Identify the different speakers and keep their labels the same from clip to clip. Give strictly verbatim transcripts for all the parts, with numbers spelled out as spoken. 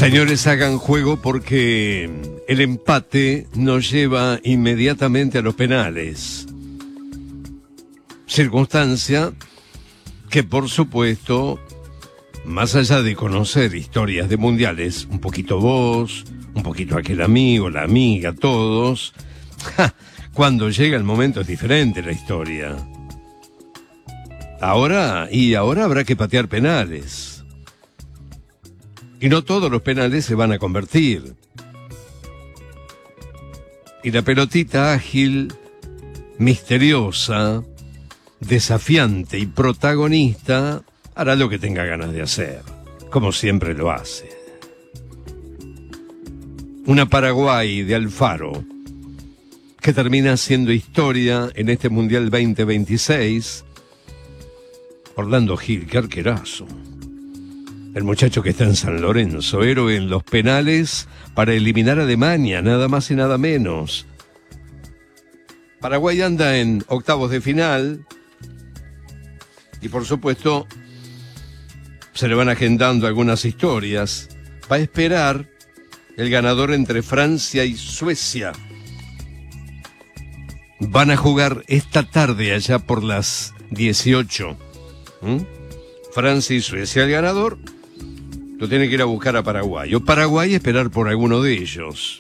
Speaker 1: Señores, hagan juego porque el empate nos lleva inmediatamente a los penales. Circunstancia que, por supuesto, más allá de conocer historias de mundiales, un poquito vos, un poquito aquel amigo, la amiga, todos, ja, cuando llega el momento es diferente la historia. Ahora, y ahora habrá que patear penales. Y no todos los penales se van a convertir. Y la pelotita ágil, misteriosa, desafiante y protagonista hará lo que tenga ganas de hacer, como siempre lo hace. Una Paraguay de Alfaro, que termina siendo historia en este Mundial veinte veintiséis. Orlando Gil, qué arquerazo. El muchacho que está en San Lorenzo, héroe en los penales para eliminar a Alemania, nada más y nada menos. Paraguay anda en octavos de final y por supuesto se le van agendando algunas historias. Va a esperar el ganador entre Francia y Suecia. Van a jugar esta tarde allá por las dieciocho. ¿Mm? Francia y Suecia, el ganador lo tiene que ir a buscar a Paraguay, o Paraguay esperar por alguno de ellos.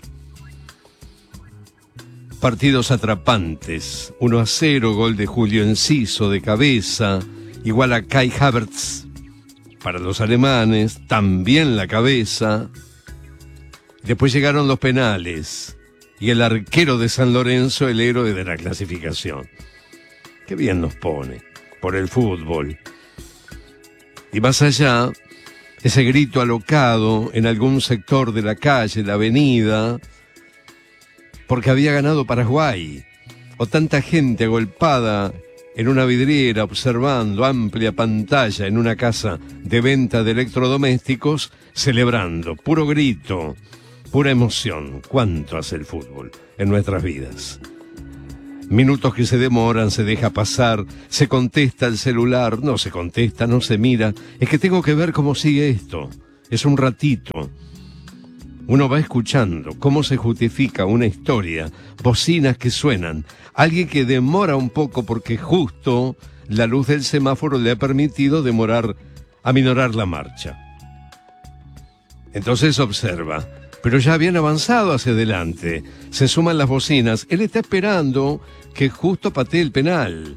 Speaker 1: Partidos atrapantes, uno a cero, gol de Julio Enciso de cabeza, igual a Kai Havertz para los alemanes, también la cabeza. Después llegaron los penales y el arquero de San Lorenzo, el héroe de la clasificación. Qué bien nos pone por el fútbol. Y más allá, ese grito alocado en algún sector de la calle, la avenida, porque había ganado Paraguay, o tanta gente agolpada en una vidriera observando amplia pantalla en una casa de venta de electrodomésticos, celebrando, puro grito, pura emoción. ¿Cuánto hace el fútbol en nuestras vidas? Minutos que se demoran, se deja pasar, se contesta el celular, no se contesta, no se mira. Es que tengo que ver cómo sigue esto. Es un ratito. Uno va escuchando cómo se justifica una historia, bocinas que suenan, alguien que demora un poco porque justo la luz del semáforo le ha permitido demorar, aminorar la marcha. Entonces observa, pero ya habían avanzado hacia adelante, se suman las bocinas, él está esperando que justo patee el penal.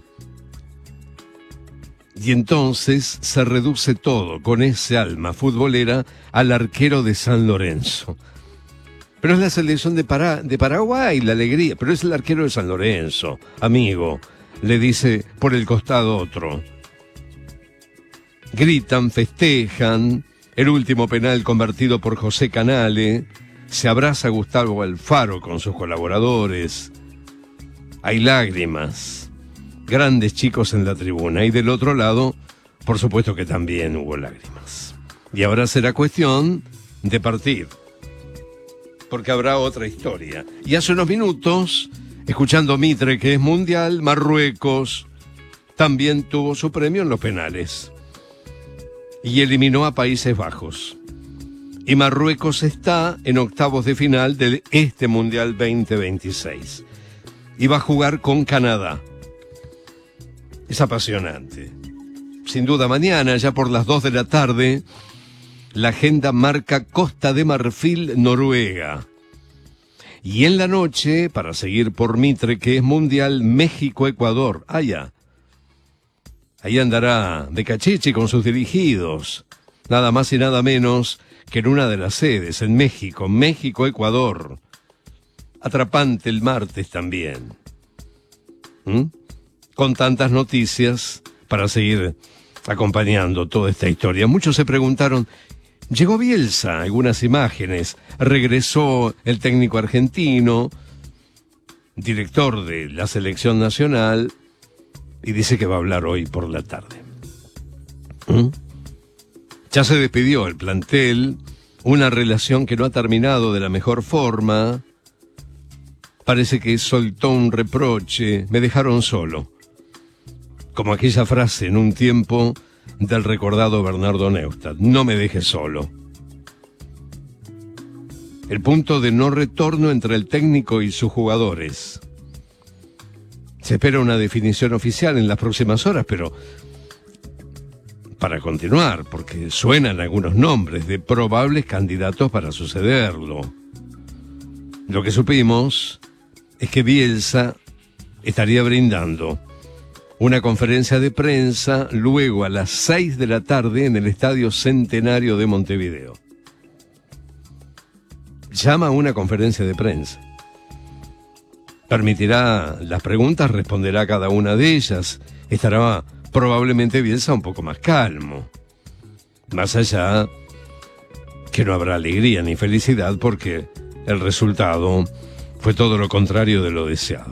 Speaker 1: Y entonces se reduce todo, con ese alma futbolera, al arquero de San Lorenzo. Pero es la selección de, Para- de Paraguay, la alegría, pero es el arquero de San Lorenzo, amigo, le dice por el costado otro. Gritan, festejan, el último penal convertido por José Canale, se abraza Gustavo Alfaro con sus colaboradores. Hay lágrimas, grandes chicos en la tribuna, y del otro lado, por supuesto que también hubo lágrimas. Y ahora será cuestión de partir, porque habrá otra historia. Y hace unos minutos, escuchando Mitre, que es mundial, Marruecos también tuvo su premio en los penales y eliminó a Países Bajos. Y Marruecos está en octavos de final de este Mundial veinte veintiséis. Y va a jugar con Canadá. Es apasionante. Sin duda mañana, ya por las dos de la tarde, la agenda marca Costa de Marfil, Noruega. Y en la noche, para seguir por Mitre, que es Mundial, México-Ecuador. Allá. Ahí andará de cachichi con sus dirigidos. Nada más y nada menos que en una de las sedes, en México, México-Ecuador. Atrapante el martes también. ¿Mm? Con tantas noticias para seguir acompañando toda esta historia. Muchos se preguntaron, llegó Bielsa, algunas imágenes, regresó el técnico argentino, director de la selección nacional, y dice que va a hablar hoy por la tarde. ¿Mm? Ya se despidió el plantel, una relación que no ha terminado de la mejor forma. Parece que soltó un reproche, me dejaron solo. Como aquella frase en un tiempo del recordado Bernardo Neustadt, no me dejes solo. el punto de no retorno entre el técnico y sus jugadores. Se espera una definición oficial en las próximas horas, pero para continuar, porque suenan algunos nombres de probables candidatos para sucederlo. Lo que supimos es que Bielsa estaría brindando una conferencia de prensa luego a las seis de la tarde en el Estadio Centenario de Montevideo. Llama a una conferencia de prensa. Permitirá las preguntas, responderá cada una de ellas. Estará probablemente Bielsa un poco más calmo. Más allá que no habrá alegría ni felicidad porque el resultado fue todo lo contrario de lo deseado.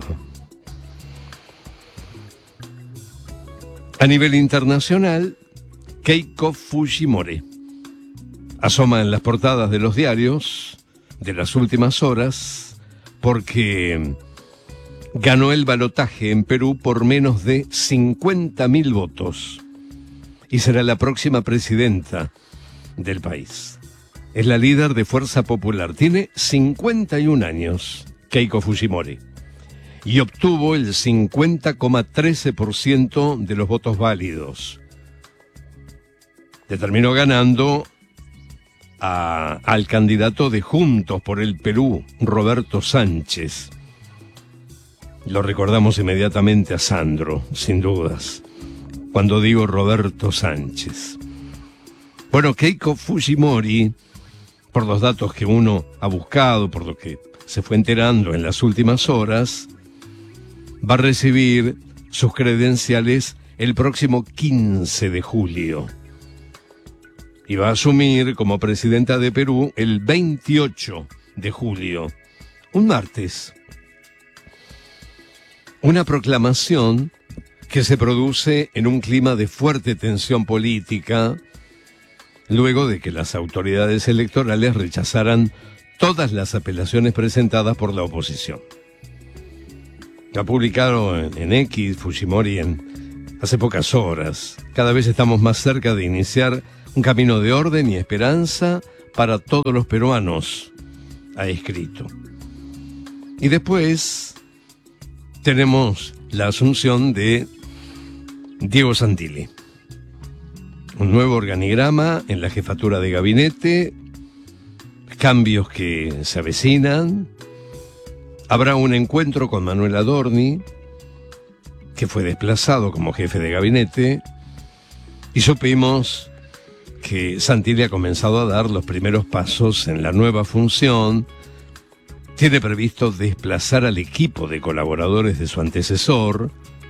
Speaker 1: A nivel internacional, Keiko Fujimori asoma en las portadas de los diarios de las últimas horas porque ganó el balotaje en Perú por menos de cincuenta mil votos y será la próxima presidenta del país. Es la líder de Fuerza Popular, tiene cincuenta y un años, Keiko Fujimori, y obtuvo el cincuenta coma trece por ciento de los votos válidos. Le terminó ganando a, al candidato de Juntos por el Perú, Roberto Sánchez. Lo recordamos inmediatamente a Sandro, sin dudas, cuando digo Roberto Sánchez. Bueno, Keiko Fujimori, por los datos que uno ha buscado, por lo que se fue enterando en las últimas horas, va a recibir sus credenciales el próximo quince de julio. Y va a asumir como presidenta de Perú el veintiocho de julio, un martes. Una proclamación que se produce en un clima de fuerte tensión política, luego de que las autoridades electorales rechazaran todas las apelaciones presentadas por la oposición. Ha publicado en, en X, Fujimori, en, hace pocas horas. Cada vez estamos más cerca de iniciar un camino de orden y esperanza para todos los peruanos, ha escrito. Y después tenemos la asunción de Diego Santilli. Un nuevo organigrama en la jefatura de gabinete, cambios que se avecinan. Habrá un encuentro con Manuel Adorni, que fue desplazado como jefe de gabinete, y supimos que Santilli ha comenzado a dar los primeros pasos en la nueva función. Tiene previsto desplazar al equipo de colaboradores de su antecesor.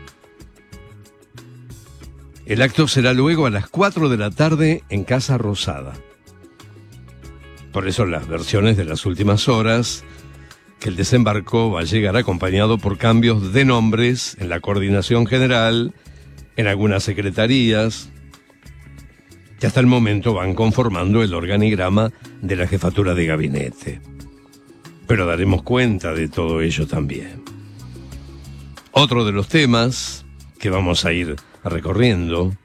Speaker 1: El acto será luego a las cuatro de la tarde en Casa Rosada. Por eso las versiones de las últimas horas, que el desembarco va a llegar acompañado por cambios de nombres en la coordinación general, en algunas secretarías, que hasta el momento van conformando el organigrama de la jefatura de gabinete. Pero daremos cuenta de todo ello también. Otro de los temas que vamos a ir recorriendo,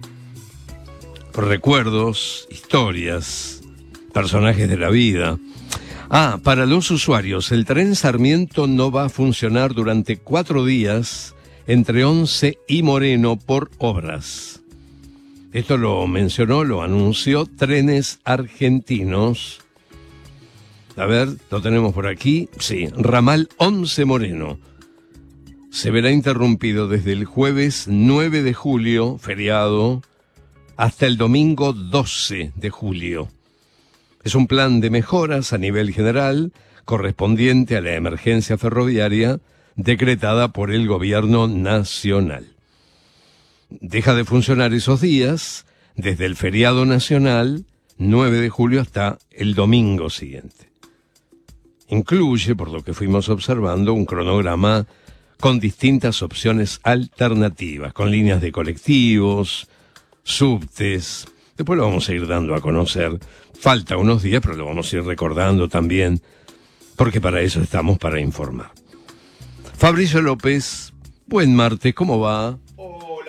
Speaker 1: recuerdos, historias, personajes de la vida. Ah, para los usuarios, el tren Sarmiento no va a funcionar durante cuatro días entre Once y Moreno por obras. Esto lo mencionó, lo anunció Trenes Argentinos. A ver, lo tenemos por aquí. Sí, ramal Once Moreno. Se verá interrumpido desde el jueves nueve de julio, feriado, hasta el domingo doce de julio. Es un plan de mejoras a nivel general correspondiente a la emergencia ferroviaria decretada por el gobierno nacional. Deja de funcionar esos días desde el feriado nacional, nueve de julio, hasta el domingo siguiente. Incluye, por lo que fuimos observando, un cronograma con distintas opciones alternativas, con líneas de colectivos, subtes. Después lo vamos a ir dando a conocer. Falta unos días, pero lo vamos a ir recordando también, porque para eso estamos, para informar. Fabricio López, buen martes, ¿cómo va?
Speaker 2: Hola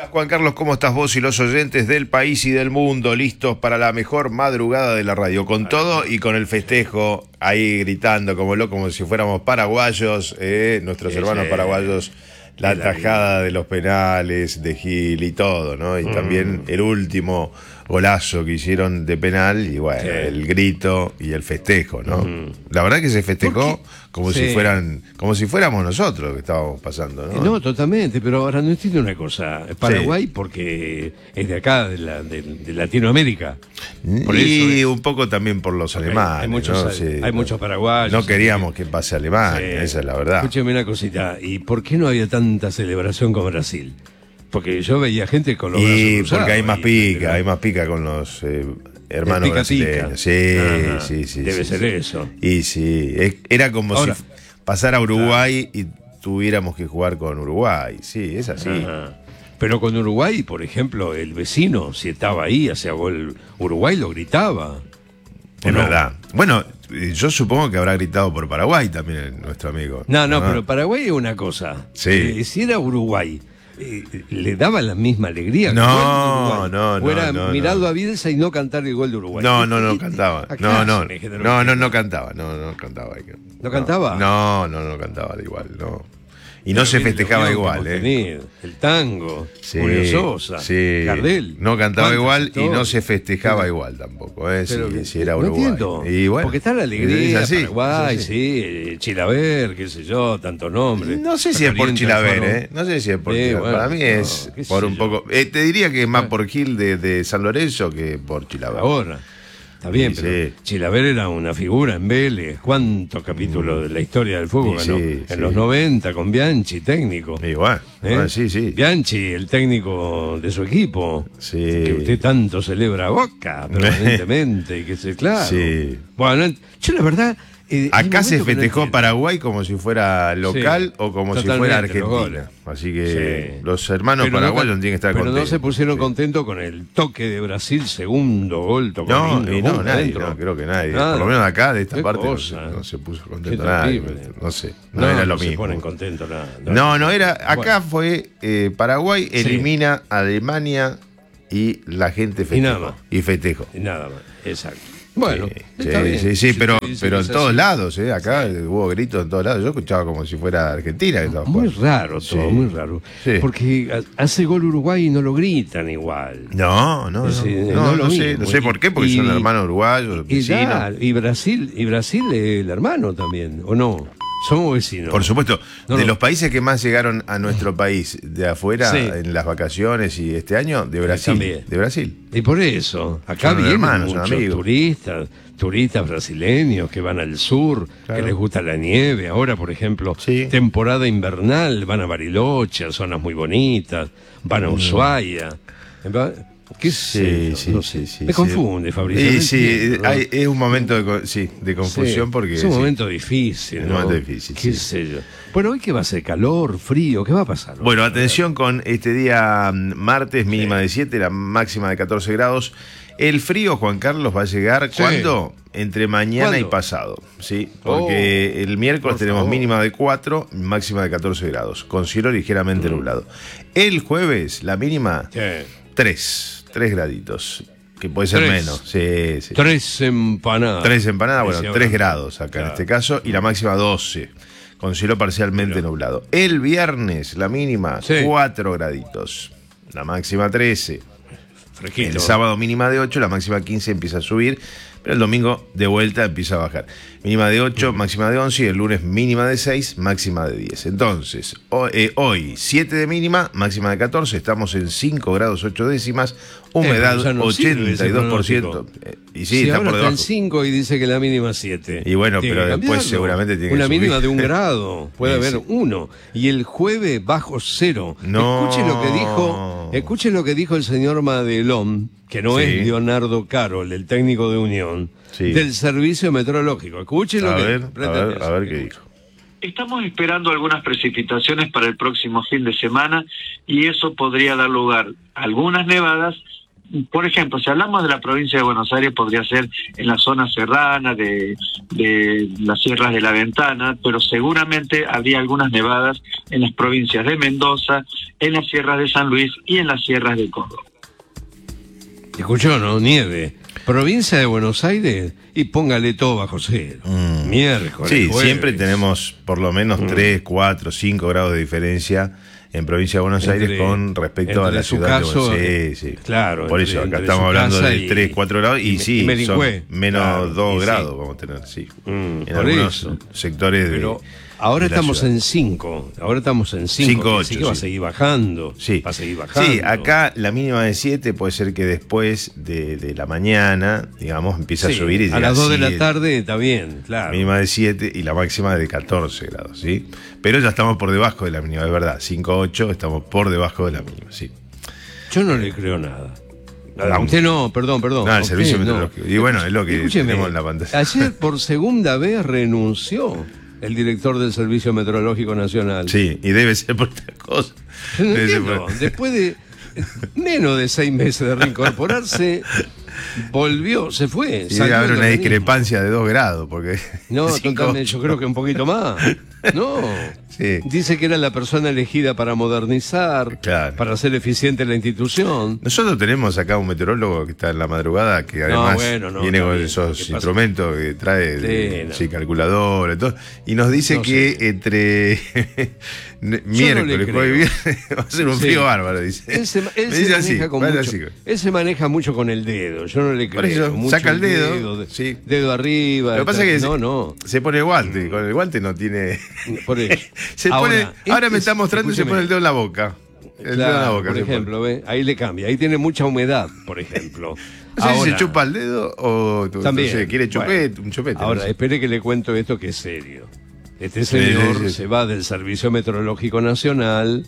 Speaker 2: Juan Carlos, ¿cómo estás vos y los oyentes del país y del mundo listos para la mejor madrugada de la radio? Con todo y con el festejo ahí gritando como loco, como si fuéramos paraguayos, eh, nuestros sí, hermanos sí. paraguayos, la tajada de los penales de Gil y todo, ¿no? Y mm. también el último golazo que hicieron de penal y bueno, sí. el grito y el festejo, ¿no? Mm. La verdad que se festejó como sí. si fueran, como si fuéramos nosotros que estábamos pasando, ¿no?
Speaker 1: No, totalmente, pero ahora no entiendo una cosa. Paraguay sí. porque es de acá, de, la, de, de Latinoamérica.
Speaker 2: Por y eso es. Un poco también por los okay. alemanes,
Speaker 1: hay muchos,
Speaker 2: ¿no?
Speaker 1: hay,
Speaker 2: sí,
Speaker 1: hay muchos paraguayos.
Speaker 2: No queríamos que pase Alemania, sí. esa es la verdad.
Speaker 1: Escúcheme una cosita, ¿y por qué no había tanta celebración con Brasil? Porque yo veía gente con los brazos
Speaker 2: Y
Speaker 1: cruzados,
Speaker 2: porque hay más
Speaker 1: y,
Speaker 2: pica,
Speaker 1: pero...
Speaker 2: hay más pica con los eh, hermanos
Speaker 1: pica,
Speaker 2: brasileños.
Speaker 1: pica.
Speaker 2: Sí,
Speaker 1: Ajá.
Speaker 2: sí, sí.
Speaker 1: Debe
Speaker 2: sí,
Speaker 1: ser
Speaker 2: sí.
Speaker 1: eso.
Speaker 2: Y sí, era como Ahora, si pasara a Uruguay claro. y tuviéramos que jugar con Uruguay. Sí, es así.
Speaker 1: Ajá. Pero con Uruguay, por ejemplo, el vecino, si estaba ahí, hacía gol Uruguay, lo gritaba.
Speaker 2: Es no? verdad. Bueno, yo supongo que habrá gritado por Paraguay también nuestro amigo.
Speaker 1: No, no, ¿no? Pero Paraguay es una cosa.
Speaker 2: Sí.
Speaker 1: Eh, si era Uruguay, eh, ¿le daba la misma alegría?
Speaker 2: No, no, no.
Speaker 1: ¿O era
Speaker 2: no,
Speaker 1: mirarlo
Speaker 2: no.
Speaker 1: a Bielsa y no cantar el gol de Uruguay?
Speaker 2: No, no, no cantaba. No, no, no, no, no cantaba. No, no cantaba.
Speaker 1: ¿No cantaba?
Speaker 2: No, no, no cantaba igual, no. Y no se festejaba igual, ¿eh?
Speaker 1: El tango,
Speaker 2: sí,
Speaker 1: Julio Sosa,
Speaker 2: sí.
Speaker 1: Gardel.
Speaker 2: No cantaba igual y no se festejaba sí. igual tampoco, ¿eh?
Speaker 1: Pero,
Speaker 2: si, si era
Speaker 1: no
Speaker 2: Uruguay.
Speaker 1: Entiendo.
Speaker 2: Y bueno,
Speaker 1: porque está la alegría,
Speaker 2: así,
Speaker 1: Paraguay, sí, Chilaver, qué sé yo, tantos nombres.
Speaker 2: No sé si es por Chilaver, ¿eh? No sé si es por sí, Chilaver. Bueno, Para mí es no, por un yo. poco... Eh, te diría que es más por Gil de, de San Lorenzo que por Chilaver.
Speaker 1: Ahora. Está bien,
Speaker 2: sí,
Speaker 1: pero
Speaker 2: sí.
Speaker 1: Chilaver era una figura en Vélez. ¿Cuántos capítulos de la historia del fútbol
Speaker 2: sí,
Speaker 1: ganó?
Speaker 2: Sí,
Speaker 1: en
Speaker 2: sí.
Speaker 1: los noventa con Bianchi, técnico.
Speaker 2: Igual,
Speaker 1: ¿Eh?
Speaker 2: bueno, sí, sí.
Speaker 1: Bianchi, el técnico de su equipo.
Speaker 2: Sí.
Speaker 1: Que usted tanto celebra a Boca permanentemente. y que se, claro.
Speaker 2: Sí.
Speaker 1: Bueno, yo la verdad... Eh,
Speaker 2: Acá se festejó no Paraguay como si fuera local sí, o como si fuera Argentina. Así que sí. los hermanos pero paraguayos no, tienen que estar
Speaker 1: pero
Speaker 2: contentos.
Speaker 1: Pero no se pusieron
Speaker 2: sí.
Speaker 1: contentos con el toque de Brasil, segundo gol. Tocó
Speaker 2: no,
Speaker 1: lindo,
Speaker 2: y no, nadie, no, creo que nadie. Nada. Por lo menos acá, de esta parte, cosa, no, no se puso contento nadie. No sé, no, no era lo
Speaker 1: no
Speaker 2: mismo.
Speaker 1: Se ponen contentos nada. No,
Speaker 2: no, no era. Acá bueno. fue eh, Paraguay elimina a sí. Alemania y la gente festejó.
Speaker 1: Y nada más.
Speaker 2: Y festejó.
Speaker 1: Y nada más, exacto. Bueno,
Speaker 2: sí, sí, sí, sí, pero, pero en todos así. lados, ¿eh? Acá sí. hubo gritos en todos lados. Yo escuchaba como si fuera Argentina. Que estaba
Speaker 1: muy jugando. raro todo, sí. muy raro. Sí. Porque hace gol Uruguay y no lo gritan igual.
Speaker 2: No, no, no. Sí, no, no, no, sé, no sé por qué, porque y, son hermanos uruguayos,
Speaker 1: y,
Speaker 2: vecinos.
Speaker 1: Ya, y Brasil, y Brasil es el hermano también, ¿o no? Somos vecinos.
Speaker 2: Por supuesto. No, de
Speaker 1: no.
Speaker 2: los países que más llegaron a nuestro país de afuera sí. en las vacaciones y este año, de Brasil. También. De Brasil.
Speaker 1: Y por eso, acá
Speaker 2: son
Speaker 1: vienen
Speaker 2: hermanos,
Speaker 1: muchos
Speaker 2: amigos.
Speaker 1: turistas, turistas brasileños que van al sur, claro. que les gusta la nieve. Ahora, por ejemplo, sí. temporada invernal, van a Bariloche, zonas muy bonitas, van a Ushuaia. ¿Qué
Speaker 2: sí,
Speaker 1: sé
Speaker 2: sí,
Speaker 1: no
Speaker 2: sí,
Speaker 1: sé.
Speaker 2: sí,
Speaker 1: Me
Speaker 2: sí.
Speaker 1: confunde, Fabricio.
Speaker 2: Sí,
Speaker 1: no
Speaker 2: sí,
Speaker 1: entiendo, ¿no?
Speaker 2: hay, es un momento de, sí, de confusión
Speaker 1: sí,
Speaker 2: porque...
Speaker 1: Es un
Speaker 2: sí.
Speaker 1: momento difícil, ¿no?
Speaker 2: Es un momento difícil,
Speaker 1: ¿Qué
Speaker 2: sí.
Speaker 1: sé yo? Bueno, ¿hoy qué va a ser? ¿Calor? ¿Frío? ¿Qué va a pasar?
Speaker 2: Bueno, atención con este día martes, mínima sí. de siete, la máxima de catorce grados. El frío, Juan Carlos, va a llegar, sí. ¿cuándo? Entre mañana ¿Cuándo? y pasado, ¿sí? Porque oh, el miércoles tenemos favor. mínima de cuatro, máxima de catorce grados, con cielo ligeramente mm. nublado. El jueves, la mínima, sí. tres. Tres graditos, que puede ser tres. menos. Sí, sí.
Speaker 1: Tres empanadas.
Speaker 2: Tres empanadas, bueno, tres grados acá claro. en este caso, y la máxima doce, con cielo parcialmente claro. nublado. El viernes, la mínima, sí. cuatro graditos, la máxima trece. Fresquito. El sábado mínima de ocho, la máxima quince empieza a subir, pero el domingo de vuelta empieza a bajar. Mínima de ocho, máxima de once y el lunes mínima de seis, máxima de diez. Entonces, hoy, eh, hoy siete de mínima, máxima de catorce, estamos en cinco grados ocho décimas, humedad eh, no ochenta y dos por ciento. Eh, y sí,
Speaker 1: si
Speaker 2: está
Speaker 1: ahora
Speaker 2: por debajo.
Speaker 1: Está en cinco y dice que la mínima es siete.
Speaker 2: Y bueno, pero después cambiarlo. seguramente tiene
Speaker 1: Una
Speaker 2: que subir.
Speaker 1: mínima de un grado, puede
Speaker 2: sí,
Speaker 1: haber
Speaker 2: sí.
Speaker 1: uno. Y el jueves bajo cero.
Speaker 2: No.
Speaker 1: Escuche lo que dijo, escuche lo que dijo el señor Madelón, que no sí. es Leonardo Carol, el técnico de Unión, sí. del Servicio Meteorológico. Escuche lo
Speaker 2: a
Speaker 1: que
Speaker 2: ver, a ver, a ver qué dijo.
Speaker 3: Estamos esperando algunas precipitaciones para el próximo fin de semana y eso podría dar lugar a algunas nevadas por ejemplo, si hablamos de la provincia de Buenos Aires, podría ser en la zona serrana de, de las sierras de la Ventana, pero seguramente habría algunas nevadas en las provincias de Mendoza, en las sierras de San Luis y en las sierras de Córdoba.
Speaker 1: Escuchó, ¿no? Nieve. Provincia de Buenos Aires y póngale todo bajo cero. Mm. Miércoles.
Speaker 2: Sí,
Speaker 1: jueves.
Speaker 2: Siempre tenemos por lo menos mm. tres, cuatro, cinco grados de diferencia en provincia de Buenos entre, Aires con respecto a la ciudad
Speaker 1: caso,
Speaker 2: de Buenos Aires. Sí, sí.
Speaker 1: Claro.
Speaker 2: Por
Speaker 1: entre,
Speaker 2: eso, acá estamos hablando de tres, cuatro grados y, y sí,
Speaker 1: y
Speaker 2: son menos
Speaker 1: claro,
Speaker 2: dos grados
Speaker 1: sí.
Speaker 2: vamos a tener, sí.
Speaker 1: Mm,
Speaker 2: en algunos
Speaker 1: eso.
Speaker 2: sectores
Speaker 1: Pero
Speaker 2: de
Speaker 1: ahora
Speaker 2: de
Speaker 1: estamos
Speaker 2: ciudad.
Speaker 1: en cinco. Ahora estamos en cinco. Así que va a seguir bajando.
Speaker 2: Sí.
Speaker 1: Va a seguir bajando.
Speaker 2: Sí, acá la mínima de siete puede ser que después de, de la mañana, digamos, empieza
Speaker 1: sí,
Speaker 2: a subir. Y
Speaker 1: a las dos de la tarde está bien, claro.
Speaker 2: Mínima de siete y la máxima de catorce grados, ¿sí? Pero ya estamos por debajo de la mínima, de verdad. cinco, ocho, estamos por debajo de la mínima, sí.
Speaker 1: Yo no le creo nada. A usted no, perdón, perdón.
Speaker 2: No, el servicio meteorológico.
Speaker 1: No.
Speaker 2: Y bueno, es lo que
Speaker 1: Escúcheme,
Speaker 2: tenemos en la pantalla.
Speaker 1: Ayer por segunda vez renunció el director del Servicio Meteorológico Nacional.
Speaker 2: Sí, y debe ser por esta cosa.
Speaker 1: No entiendo. Después de menos de seis meses de reincorporarse, volvió, se fue.
Speaker 2: Y debe haber una discrepancia de dos grados, porque...
Speaker 1: No, totalmente, yo creo que un poquito más. No,
Speaker 2: sí.
Speaker 1: Dice que era la persona elegida para modernizar,
Speaker 2: claro.
Speaker 1: para hacer eficiente la institución.
Speaker 2: Nosotros tenemos acá un meteorólogo que está en la madrugada, que además
Speaker 1: no, bueno, no,
Speaker 2: viene con
Speaker 1: bien.
Speaker 2: esos instrumentos que trae,
Speaker 1: sí,
Speaker 2: de,
Speaker 1: no.
Speaker 2: sí, calculadora y todo, y nos dice
Speaker 1: no
Speaker 2: que
Speaker 1: sé.
Speaker 2: entre miércoles,
Speaker 1: no
Speaker 2: jueves y viernes va a ser un
Speaker 1: sí.
Speaker 2: frío bárbaro, dice.
Speaker 1: Él se, él
Speaker 2: Me
Speaker 1: se
Speaker 2: dice
Speaker 1: maneja
Speaker 2: así,
Speaker 1: con
Speaker 2: vale
Speaker 1: mucho,
Speaker 2: así.
Speaker 1: él se maneja mucho con el dedo, yo no le creo.
Speaker 2: Por eso,
Speaker 1: mucho
Speaker 2: saca el dedo,
Speaker 1: dedo,
Speaker 2: sí.
Speaker 1: dedo arriba.
Speaker 2: Lo que pasa es que
Speaker 1: no,
Speaker 2: se,
Speaker 1: no.
Speaker 2: se pone el guante, con el guante no tiene...
Speaker 1: Por eso.
Speaker 2: se
Speaker 1: ahora,
Speaker 2: pone,
Speaker 1: este
Speaker 2: ahora me
Speaker 1: es,
Speaker 2: está mostrando y se pone el dedo en la boca. El
Speaker 1: claro,
Speaker 2: dedo en la boca.
Speaker 1: por ejemplo, ¿ve? Ahí le cambia, ahí tiene mucha humedad, por ejemplo.
Speaker 2: No sé
Speaker 1: ahora,
Speaker 2: si se chupa el dedo o
Speaker 1: también,
Speaker 2: no sé, quiere chupete,
Speaker 1: bueno,
Speaker 2: un chupete.
Speaker 1: Ahora,
Speaker 2: no sé.
Speaker 1: espere que le cuento esto que es serio. Este señor
Speaker 2: sí, sí, sí.
Speaker 1: se va del Servicio Meteorológico Nacional,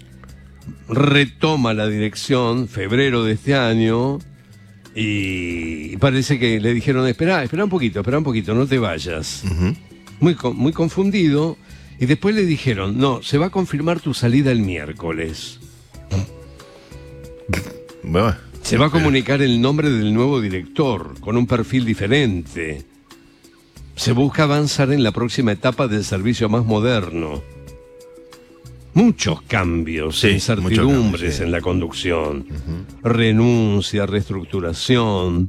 Speaker 1: retoma la dirección febrero de este año y parece que le dijeron, espera, espera un poquito, espera un poquito, no te vayas.
Speaker 2: Uh-huh.
Speaker 1: Muy, muy confundido. Y después le dijeron, no, se va a confirmar tu salida el miércoles.
Speaker 2: Bueno,
Speaker 1: Se va a comunicar el nombre del nuevo director, con un perfil diferente. Se busca avanzar en la próxima etapa del servicio más moderno. Muchos cambios,
Speaker 2: sí,
Speaker 1: incertidumbres
Speaker 2: mucho cambio, sí.
Speaker 1: en la conducción.
Speaker 2: Uh-huh.
Speaker 1: Renuncia, reestructuración.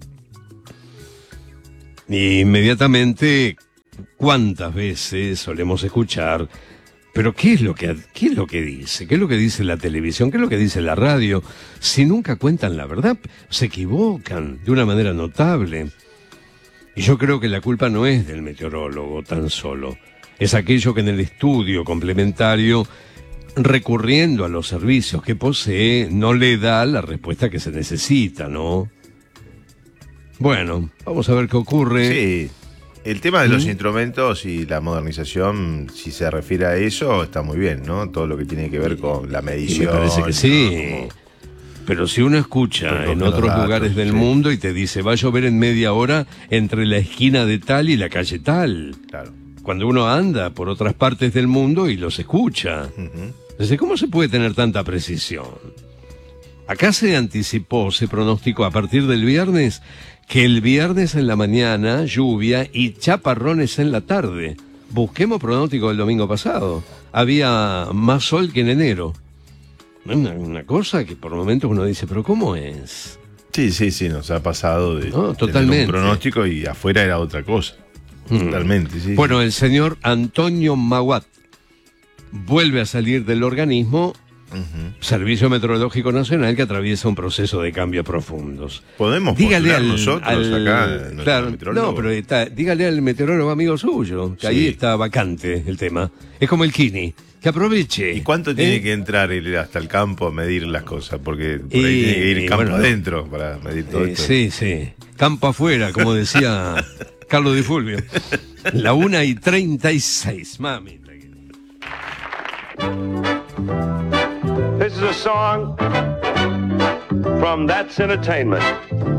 Speaker 1: Y inmediatamente, ¿cuántas veces solemos escuchar? Pero ¿qué es lo que qué es lo que dice? ¿Qué es lo que dice la televisión? ¿Qué es lo que dice la radio? Si nunca cuentan la verdad, se equivocan de una manera notable. Y yo creo que la culpa no es del meteorólogo tan solo. Es aquello que en el estudio complementario, recurriendo a los servicios que posee, no le da la respuesta que se necesita, ¿no? Bueno, vamos a ver qué ocurre.
Speaker 2: Sí. El tema de los
Speaker 1: ¿Mm?
Speaker 2: instrumentos y la modernización, si se refiere a eso, está muy bien, ¿no? Todo lo que tiene que ver con la medición.
Speaker 1: Y me parece que sí.
Speaker 2: ¿no? Como...
Speaker 1: Pero si uno escucha en otros
Speaker 2: datos,
Speaker 1: lugares del
Speaker 2: sí.
Speaker 1: mundo y te dice, va a llover en media hora entre la esquina de tal y la calle tal.
Speaker 2: Claro.
Speaker 1: Cuando uno anda por otras partes del mundo y los escucha.
Speaker 2: Uh-huh.
Speaker 1: Entonces, ¿cómo se puede tener tanta precisión? Acá se anticipó, se pronosticó a partir del viernes que el viernes en la mañana lluvia y chaparrones en la tarde. Busquemos pronóstico del domingo pasado. Había más sol que en enero. Una, una cosa que por momentos uno dice, ¿pero cómo es?
Speaker 2: Sí, sí, sí, nos ha pasado de
Speaker 1: No,
Speaker 2: tener
Speaker 1: totalmente.
Speaker 2: un pronóstico y afuera era otra cosa.
Speaker 1: Mm.
Speaker 2: Totalmente, sí.
Speaker 1: Bueno, el señor Antonio Maguat vuelve a salir del organismo
Speaker 2: Uh-huh.
Speaker 1: Servicio Meteorológico Nacional, que atraviesa un proceso de cambios profundos.
Speaker 2: Podemos
Speaker 1: dígale
Speaker 2: postular
Speaker 1: al,
Speaker 2: nosotros
Speaker 1: al,
Speaker 2: acá,
Speaker 1: claro,
Speaker 2: meteorólogo.
Speaker 1: no, pero está, dígale al meteorólogo amigo suyo, que
Speaker 2: Sí.
Speaker 1: ahí está vacante el tema. Es como el Kini, que aproveche.
Speaker 2: ¿Y cuánto tiene
Speaker 1: ¿eh?
Speaker 2: que entrar ir hasta el campo a medir las cosas? Porque por
Speaker 1: Y-
Speaker 2: ahí tiene que ir
Speaker 1: y
Speaker 2: campo
Speaker 1: bueno,
Speaker 2: adentro para medir todo
Speaker 1: Eh,
Speaker 2: esto.
Speaker 1: sí, sí. Campo afuera, como decía Carlos Di Fulvio. La una y treinta y seis, mami.
Speaker 4: This is a song from That's Entertainment.